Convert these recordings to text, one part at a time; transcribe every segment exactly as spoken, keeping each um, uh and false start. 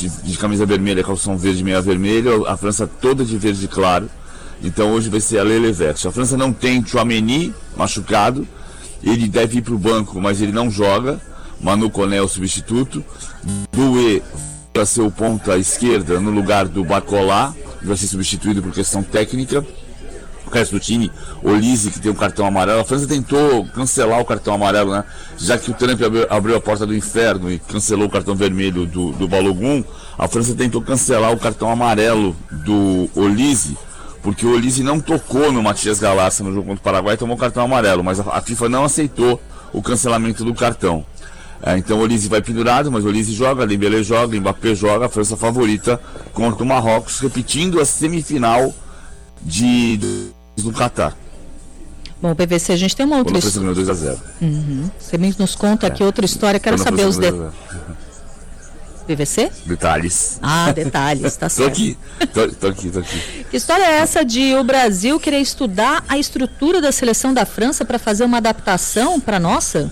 de, de camisa vermelha, calção verde e meia vermelha, a França toda de verde claro. Então hoje vai ser a Lelevert. A França não tem Tchouaméni machucado, ele deve ir para o banco, mas ele não joga. Manu Koné é o substituto. Doué vai ser o ponta esquerda no lugar do Barcola, vai ser substituído por questão técnica. O resto do time, Olise, que tem um cartão amarelo. A França tentou cancelar o cartão amarelo, né? Já que o Trump abriu, abriu a porta do inferno e cancelou o cartão vermelho do, do Balogun, a França tentou cancelar o cartão amarelo do Olise, porque o Olise não tocou no Matias Galarça no jogo contra o Paraguai e tomou cartão amarelo, mas a, a FIFA não aceitou o cancelamento do cartão. É, então o Olise vai pendurado, mas o Olise joga, Dembélé joga, Mbappé joga, a França favorita contra o Marrocos, repetindo a semifinal de, do Catar. Bom, P V C, a gente tem uma outra história. dois a zero. Uhum. Você mesmo nos conta aqui é. outra história, quero saber os detalhes. P V C? Detalhes. Ah, detalhes, tá certo. Tô aqui, tô, tô aqui, tô aqui. Que história é essa de o Brasil querer estudar a estrutura da seleção da França para fazer uma adaptação para nossa?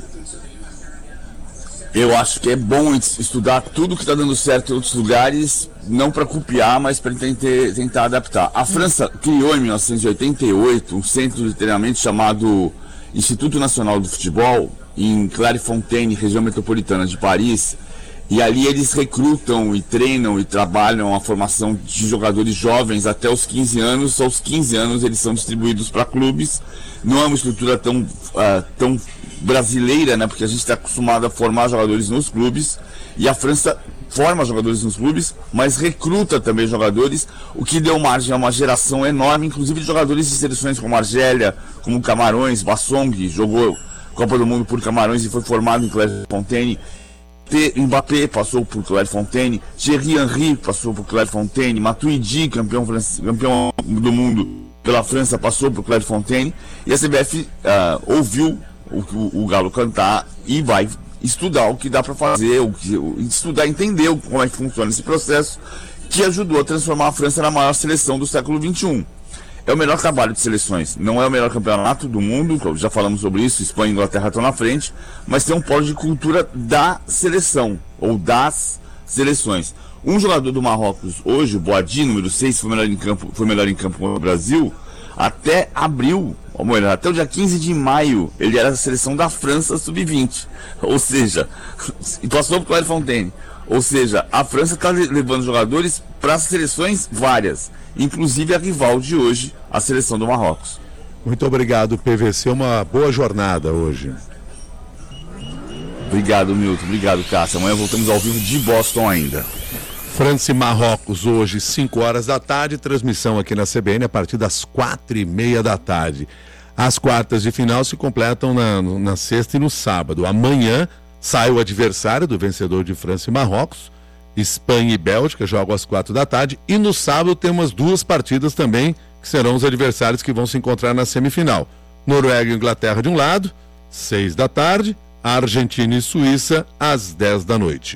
Eu acho que é bom estudar tudo que está dando certo em outros lugares, não para copiar, mas para tentar, tentar adaptar. A França criou em mil novecentos e oitenta e oito um centro de treinamento chamado Instituto Nacional do Futebol, em Clairefontaine, região metropolitana de Paris, e ali eles recrutam e treinam e trabalham a formação de jogadores jovens até os quinze anos. Aos quinze anos eles são distribuídos para clubes. Não é uma estrutura tão, uh, tão brasileira, né? Porque a gente está acostumado a formar jogadores nos clubes, e a França forma jogadores nos clubes, mas recruta também jogadores, o que deu margem a uma geração enorme, inclusive de jogadores de seleções como Argélia, como Camarões, Bassong, jogou Copa do Mundo por Camarões e foi formado em Clairefontaine. Mbappé passou por Clairefontaine, Thierry Henry passou por Clairefontaine, Matuidi, campeão, campeão do mundo pela França, passou por Clairefontaine, e a C B F uh, ouviu o, o, o Galo cantar e vai estudar o que dá para fazer, o que, o, estudar, entender como é que funciona esse processo, que ajudou a transformar a França na maior seleção do século vinte e um. É o melhor trabalho de seleções, não é o melhor campeonato do mundo, já falamos sobre isso, Espanha e Inglaterra estão na frente, mas tem um polo de cultura da seleção, ou das seleções. Um jogador do Marrocos hoje, o Boadi, número seis, foi melhor em campo, foi melhor em campo no Brasil, até abril, ou melhor, até o dia quinze de maio, ele era a seleção da França sub vinte, ou seja, e passou por Clairefontaine. Ou seja, a França está levando jogadores para as seleções várias, inclusive a rival de hoje, a seleção do Marrocos. Muito obrigado, P V C. Uma boa jornada hoje. Obrigado, Milton. Obrigado, Cássio. Amanhã voltamos ao vivo de Boston ainda. França e Marrocos hoje, cinco horas da tarde. Transmissão aqui na C B N a partir das quatro e meia da tarde. As quartas de final se completam na, na sexta e no sábado. Amanhã sai o adversário do vencedor de França e Marrocos. Espanha e Bélgica jogam às quatro da tarde. E no sábado temos duas partidas também, que serão os adversários que vão se encontrar na semifinal. Noruega e Inglaterra de um lado, seis da tarde. Argentina e Suíça, às dez da noite.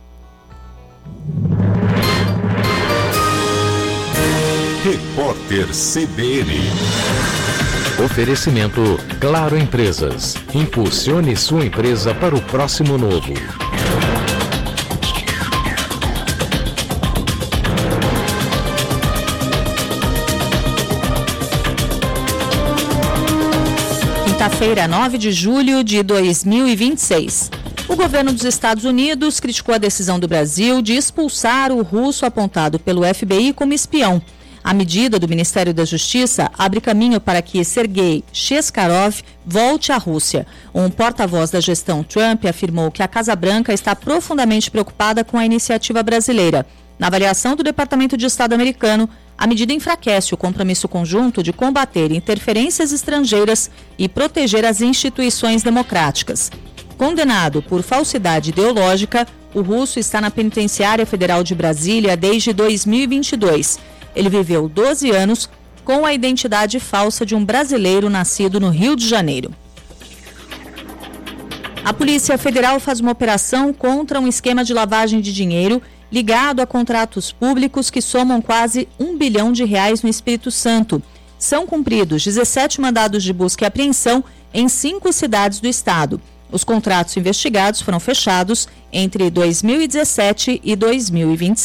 Repórter C B N. Oferecimento Claro Empresas. Impulsione sua empresa para o próximo novo. Quinta-feira, nove de julho de dois mil e vinte e seis. O governo dos Estados Unidos criticou a decisão do Brasil de expulsar o russo apontado pelo F B I como espião. A medida do Ministério da Justiça abre caminho para que Sergei Cheskarov volte à Rússia. Um porta-voz da gestão Trump afirmou que a Casa Branca está profundamente preocupada com a iniciativa brasileira. Na avaliação do Departamento de Estado americano, a medida enfraquece o compromisso conjunto de combater interferências estrangeiras e proteger as instituições democráticas. Condenado por falsidade ideológica, o russo está na Penitenciária Federal de Brasília desde dois mil e vinte e dois. Ele viveu doze anos com a identidade falsa de um brasileiro nascido no Rio de Janeiro. A Polícia Federal faz uma operação contra um esquema de lavagem de dinheiro ligado a contratos públicos que somam quase um bilhão de reais no Espírito Santo. São cumpridos dezessete mandados de busca e apreensão em cinco cidades do estado. Os contratos investigados foram fechados entre dois mil e dezessete e dois mil e vinte e cinco.